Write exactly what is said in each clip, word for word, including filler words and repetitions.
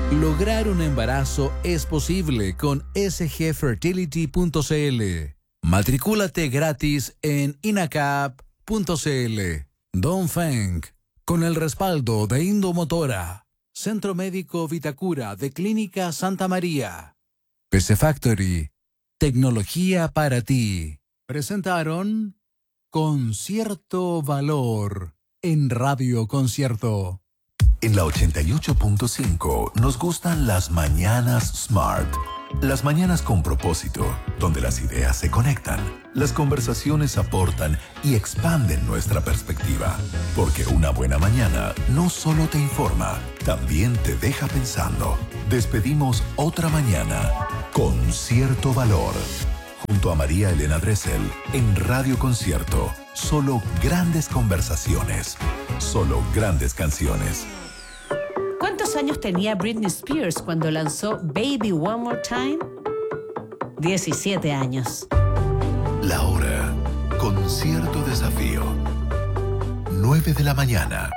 Lograr un embarazo es posible con s g fertility punto c l. Matricúlate gratis en inacap punto c l. Dongfeng, con el respaldo de Indomotora. Centro Médico Vitacura de Clínica Santa María. P C Factory, tecnología para ti. Presentaron Concierto Valor en Radio Concierto. En la ochenta y ocho punto cinco nos gustan las mañanas Smart. Las mañanas con propósito, donde las ideas se conectan, las conversaciones aportan y expanden nuestra perspectiva. Porque una buena mañana no solo te informa, también te deja pensando. Despedimos otra mañana con cierto valor. Junto a María Elena Dressel en Radio Concierto. Solo grandes conversaciones. Solo grandes canciones. ¿Cuántos años tenía Britney Spears cuando lanzó Baby One More Time? diecisiete años. La hora con cierto desafío. nueve de la mañana.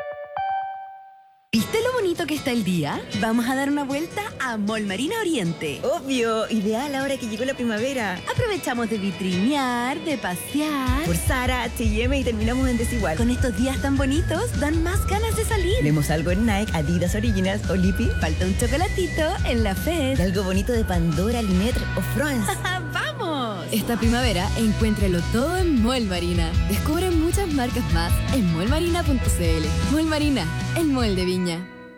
¿Viste lo bonito que está el día? Vamos a dar una vuelta a Mall Marina Oriente. Obvio, ideal ahora que llegó la primavera. Aprovechamos de vitrinear, de pasear. Por Zara, H y M y terminamos en Desigual. Con estos días tan bonitos, dan más ganas de salir. Vemos algo en Nike, Adidas Originals o Lippy. Falta un chocolatito en la Fed. Y algo bonito de Pandora, Linetre o France. ¡Vamos! Esta primavera, encuéntralo todo en Mall Marina. Descubre muchas marcas más en mall marina punto c l. Mall Marina, el mall de Viña.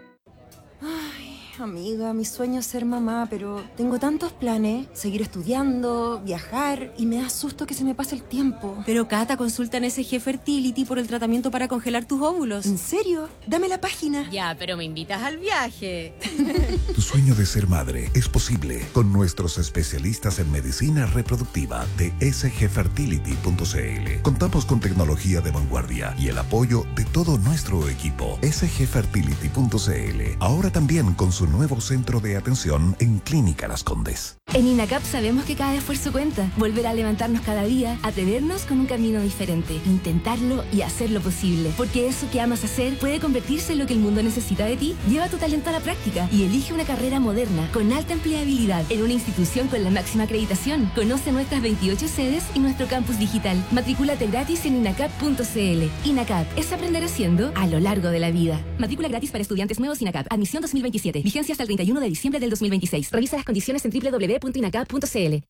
Ay, amiga, mi sueño es ser mamá, pero tengo tantos planes. Seguir estudiando, viajar, y me da susto que se me pase el tiempo. Pero Cata, consulta en S G Fertility por el tratamiento para congelar tus óvulos. ¿En serio? Dame la página. Ya, pero me invitas al viaje. Tu sueño de ser madre es posible con nuestros especialistas en medicina reproductiva de s g fertility punto c l. Contamos con tecnología de vanguardia y el apoyo de todo nuestro equipo. s g fertility punto c l. Ahora también con su nuevo centro de atención en Clínica Las Condes. En INACAP sabemos que cada esfuerzo cuenta. Volver a levantarnos cada día, atrevernos con un camino diferente, intentarlo y hacerlo posible. Porque eso que amas hacer puede convertirse en lo que el mundo necesita de ti. Lleva tu talento a la práctica y elige una carrera moderna, con alta empleabilidad, en una institución con la máxima acreditación. Conoce nuestras veintiocho sedes y nuestro campus digital. Matricúlate gratis en inacap punto c l. INACAP es aprender haciendo a lo largo de la vida. Matrícula gratis para estudiantes nuevos INACAP. Admisión dos mil veintisiete. Vigencia hasta el treinta y uno de diciembre del dos mil veintiséis. Revisa las condiciones en doble u doble u doble u punto inacap punto c l.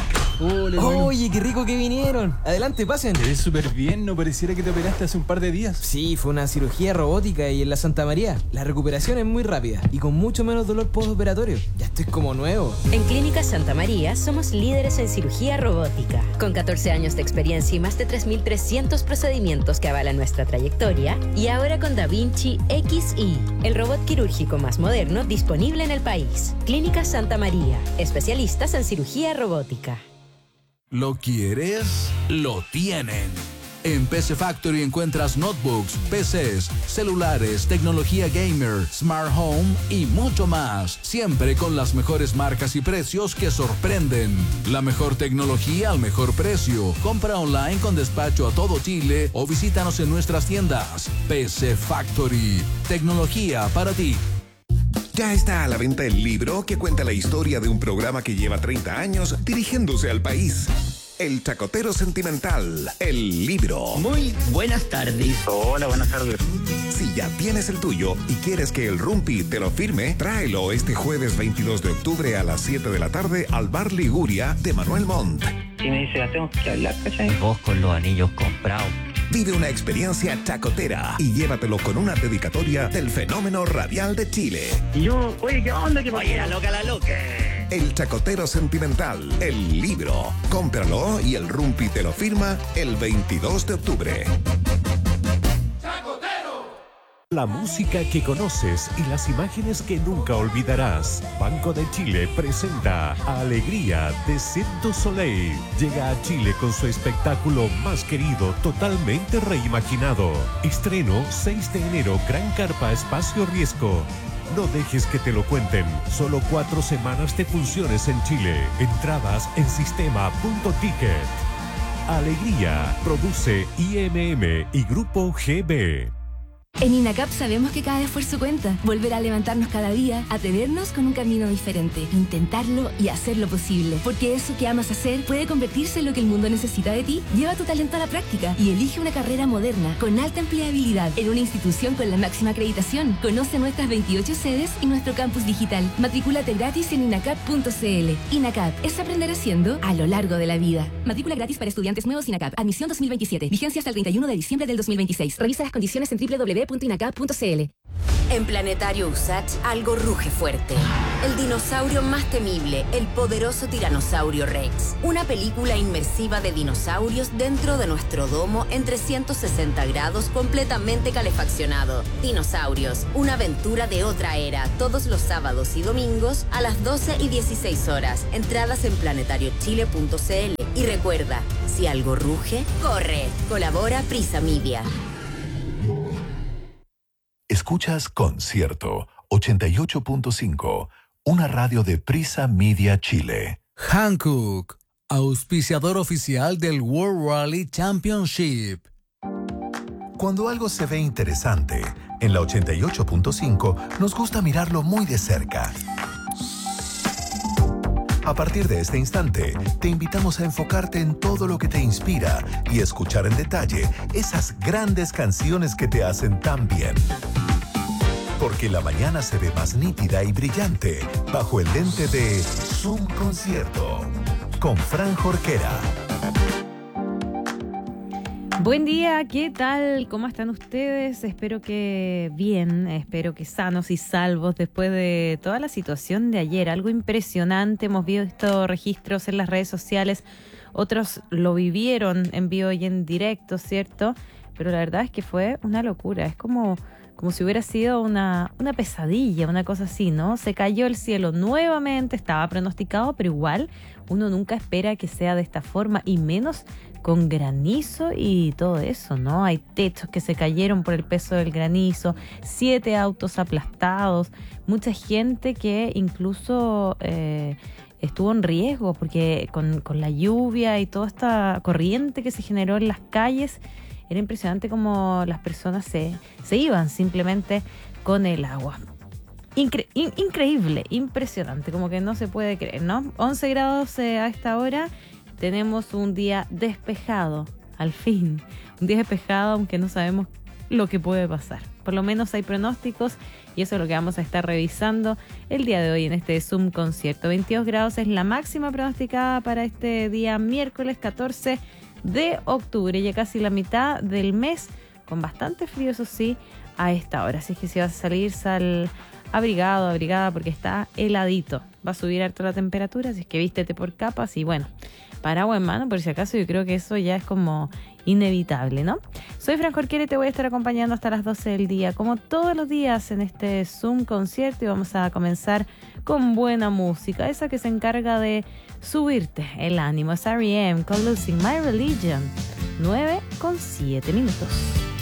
Ole, Oye, qué rico que vinieron. Adelante, pasen. Te ves súper bien, no pareciera que te operaste hace un par de días. Sí, fue una cirugía robótica y en la Santa María. La recuperación es muy rápida y con mucho menos dolor postoperatorio. Ya estoy como nuevo. En Clínica Santa María somos líderes en cirugía robótica. Con catorce años de experiencia y más de tres mil trescientos procedimientos que avalan nuestra trayectoria. Y ahora con Da Vinci X I, el robot quirúrgico más moderno disponible en el país. Clínica Santa María, especialistas en cirugía robótica. ¿Lo quieres? Lo tienen. En P C Factory encuentras notebooks, P Cs, celulares, tecnología gamer, smart home y mucho más. Siempre con las mejores marcas y precios que sorprenden. La mejor tecnología al mejor precio. Compra online con despacho a todo Chile o visítanos en nuestras tiendas. P C Factory. Tecnología para ti. Ya está a la venta el libro que cuenta la historia de un programa que lleva treinta años dirigiéndose al país. El Chacotero Sentimental, el libro. Muy buenas tardes. Hola, buenas tardes. Si ya tienes el tuyo y quieres que el Rumpi te lo firme, tráelo este jueves veintidós de octubre a las siete de la tarde al Bar Liguria de Manuel Montt. Y me dice, tengo que hablar, ¿cachai? Vos con los anillos comprados. Vive una experiencia chacotera y llévatelo con una dedicatoria del fenómeno radial de Chile. Y yo, oye, ¿qué onda? ¿Qué oye, la loca, la loca. El Chacotero Sentimental, el libro. Cómpralo y el Rumpi te lo firma el veintidós de octubre. La música que conoces y las imágenes que nunca olvidarás. Banco de Chile presenta Alegría de Cirque du Soleil. Llega a Chile con su espectáculo más querido, totalmente reimaginado. Estreno seis de enero, Gran Carpa Espacio Riesgo. No dejes que te lo cuenten. Solo cuatro semanas de funciones en Chile. Entradas en sistema punto ticket. Alegría produce I M M y Grupo G B. En INACAP sabemos que cada esfuerzo cuenta. Volver a levantarnos cada día, atrevernos con un camino diferente, intentarlo y hacerlo posible. Porque eso que amas hacer puede convertirse en lo que el mundo necesita de ti. Lleva tu talento a la práctica y elige una carrera moderna, con alta empleabilidad, en una institución con la máxima acreditación. Conoce nuestras veintiocho sedes y nuestro campus digital. Matricúlate gratis en inacap punto c l. INACAP es aprender haciendo a lo largo de la vida. Matrícula gratis para estudiantes nuevos INACAP. Admisión dos mil veintisiete. Vigencia hasta el treinta y uno de diciembre del dos mil veintiséis. Revisa las condiciones en doble u doble u doble u punto inacap punto c l. En Planetario USACH algo ruge fuerte. El dinosaurio más temible, el poderoso tiranosaurio Rex. Una película inmersiva de dinosaurios dentro de nuestro domo en trescientos sesenta grados completamente calefaccionado. Dinosaurios, una aventura de otra era, todos los sábados y domingos a las doce y dieciséis horas. Entradas en planetario chile punto c l. Y recuerda, si algo ruge, corre. Colabora Prisa Media. Escuchas Concierto ochenta y ocho punto cinco, una radio de Prisa Media Chile. Hankook, auspiciador oficial del World Rally Championship. Cuando algo se ve interesante, en la ochenta y ocho punto cinco nos gusta mirarlo muy de cerca. A partir de este instante, te invitamos a enfocarte en todo lo que te inspira y escuchar en detalle esas grandes canciones que te hacen tan bien. Porque la mañana se ve más nítida y brillante bajo el lente de Zoom Concierto con Fran Jorquera. Buen día, ¿qué tal? ¿Cómo están ustedes? Espero que bien, espero que sanos y salvos después de toda la situación de ayer. Algo impresionante, hemos visto registros en las redes sociales, otros lo vivieron en vivo y en directo, ¿cierto? Pero la verdad es que fue una locura, es como, como si hubiera sido una, una pesadilla, una cosa así, ¿no? Se cayó el cielo nuevamente, estaba pronosticado, pero igual uno nunca espera que sea de esta forma y menos con granizo y todo eso, ¿no? Hay techos que se cayeron por el peso del granizo, siete autos aplastados, mucha gente que incluso eh, estuvo en riesgo porque con, con la lluvia y toda esta corriente que se generó en las calles, era impresionante cómo las personas se, se iban simplemente con el agua. Incre- in- increíble, impresionante, como que no se puede creer, ¿no? once grados eh, a esta hora. Tenemos un día despejado, al fin. Un día despejado, aunque no sabemos lo que puede pasar. Por lo menos hay pronósticos y eso es lo que vamos a estar revisando el día de hoy en este Zoom Concierto. veintidós grados es la máxima pronosticada para este día miércoles catorce de octubre. Ya casi la mitad del mes, con bastante frío, eso sí, a esta hora. Así que si vas a salir, sal abrigado, abrigada, porque está heladito. Va a subir harto la temperatura, así es que vístete por capas y bueno, paraguas en mano por si acaso. Yo creo que eso ya es como inevitable, ¿no? Soy Fran Jorquera y te voy a estar acompañando hasta las doce del día, como todos los días en este Zoom Concierto, y vamos a comenzar con buena música, esa que se encarga de subirte el ánimo. Es R E M con Losing My Religion, nueve con siete minutos.